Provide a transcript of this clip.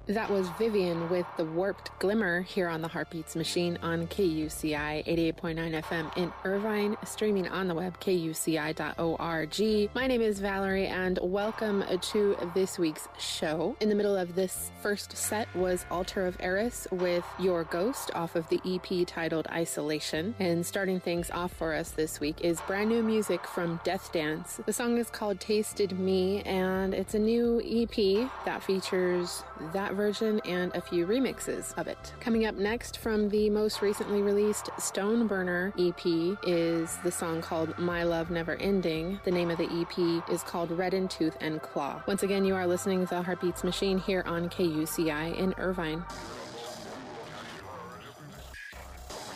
That was Vivian with the Warped Glimmer here on the Heartbeats Machine on KUCI 88.9 FM in Irvine, streaming on the web, kuci.org. My name is Valerie, and welcome to this week's show. In the middle of this first set was Altar of Eris with Your Ghost off of the EP titled Isolation. And starting things off for us this week is brand new music from Death Dance. The song is called Tasted Me, and it's a new EP that features that version and a few remixes of it. Coming up next from the most recently released Stoneburner EP is the song called My Love Never Ending. The name of the EP is called Red in Tooth and Claw. Once again, you are listening to the Heartbeats Machine here on KUCI in Irvine.